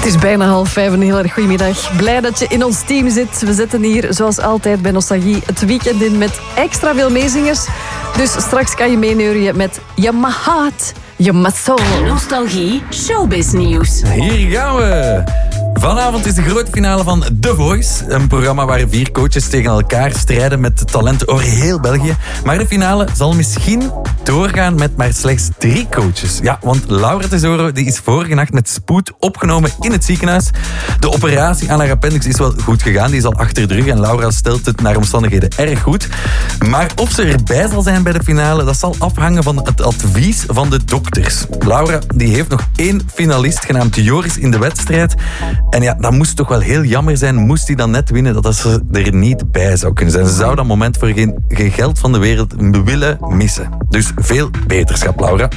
Het is bijna 4:30, een heel erg goedemiddag. Blij dat je in ons team zit. We zetten hier, zoals altijd bij Nostalgie, het weekend in met extra veel meezingers. Dus straks kan je meeneurien met Je mag haat, je mag zo. Nostalgie Showbiz Nieuws. Hier gaan we. Vanavond is de grote finale van The Voice. Een programma waar 4 coaches tegen elkaar strijden met talenten over heel België. Maar de finale zal misschien doorgaan met maar slechts 3 coaches. Ja, want Laura Tesoro die is vorige nacht met spoed opgenomen in het ziekenhuis. De operatie aan haar appendix is wel goed gegaan. Die is al achter de rug en Laura stelt het naar omstandigheden erg goed. Maar of ze erbij zal zijn bij de finale, dat zal afhangen van het advies van de dokters. Laura die heeft nog 1 finalist genaamd Joris in de wedstrijd. En ja, dat moest toch wel heel jammer zijn, moest hij dan net winnen, dat ze er niet bij zou kunnen zijn. Ze zou dat moment voor geen geld van de wereld willen missen. Dus veel beterschap, Laura.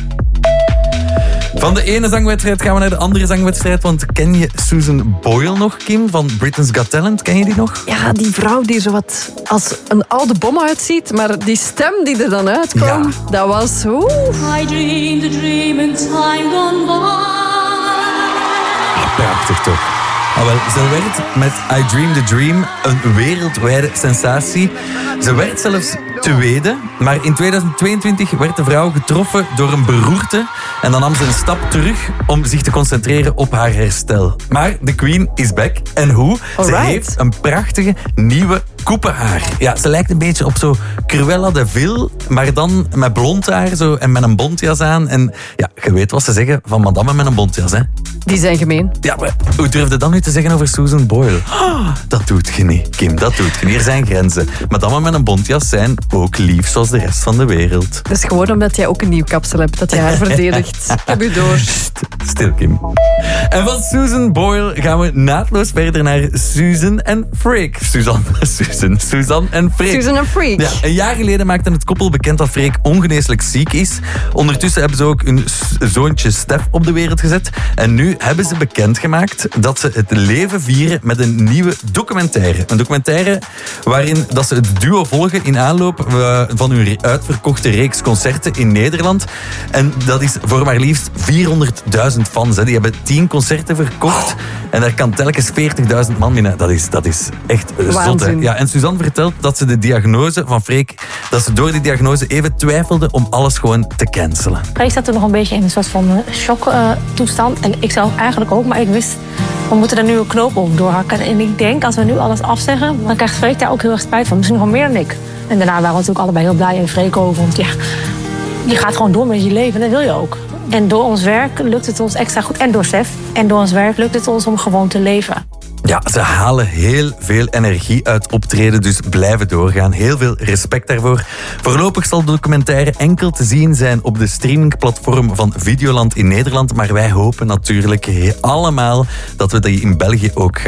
Van de ene zangwedstrijd gaan we naar de andere zangwedstrijd. Want ken je Susan Boyle nog, Kim, van Britain's Got Talent? Ken je die nog? Ja, die vrouw die zo wat als een oude bom uitziet, maar die stem die er dan uitkwam, dat was... I dreamed a dream in time gone by. Prachtig toch? Ah, wel, ze werd met I Dream the Dream een wereldwijde sensatie. Ze werd zelfs tweede, maar in 2022 werd de vrouw getroffen door een beroerte en dan nam ze een stap terug om zich te concentreren op haar herstel. Maar de Queen is back. En hoe? Ze heeft een prachtige nieuwe koepenhaar. Ja, ze lijkt een beetje op zo Cruella de Vil, maar dan met blond haar zo, en met een bontjas aan. En ja, je weet wat ze zeggen van madame met een bontjas, hè? Die zijn gemeen. Ja, maar hoe durfde dat nu te zeggen over Susan Boyle? Dat doet je niet, Kim, dat doet je niet. Er zijn grenzen. Madame met een bontjas zijn ook lief zoals de rest van de wereld. Dat is gewoon omdat jij ook een nieuw kapsel hebt, dat je haar verdedigt. Ik heb u door. Stil, Kim. En van Susan Boyle gaan we naadloos verder naar Susan en Freek. Suzanne en Freek. Susan en Freek. Ja, een jaar geleden maakte het koppel bekend dat Freek ongeneeslijk ziek is. Ondertussen hebben ze ook hun zoontje Stef op de wereld gezet. En nu hebben ze bekendgemaakt dat ze het leven vieren met een nieuwe documentaire. Een documentaire waarin dat ze het duo volgen in aanloop van hun uitverkochte reeks concerten in Nederland. En dat is voor maar liefst 400.000 fans. Hè. Die hebben 10 concerten verkocht. En daar kan telkens 40.000 man binnen. Dat is echt zot. Hè. Ja, en Suzanne vertelt dat ze de diagnose van Freek, dat ze door die diagnose even twijfelde om alles gewoon te cancelen. Freek zat er nog een beetje in een soort van shocktoestand. En ik zelf eigenlijk ook, maar ik wist, we moeten er nu een knoop op doorhakken. En ik denk, als we nu alles afzeggen, dan krijgt Freek daar ook heel erg spijt van. Misschien nog meer dan ik. En daarna waren we natuurlijk allebei heel blij in Freek over. Want ja, je gaat gewoon door met je leven en dat wil je ook. En door ons werk lukt het ons extra goed. En door Stef. En door ons werk lukt het ons om gewoon te leven. Ja, ze halen heel veel energie uit optreden, dus blijven doorgaan. Heel veel respect daarvoor. Voorlopig zal de documentaire enkel te zien zijn op de streamingplatform van Videoland in Nederland. Maar wij hopen natuurlijk allemaal dat we die in België ook gaan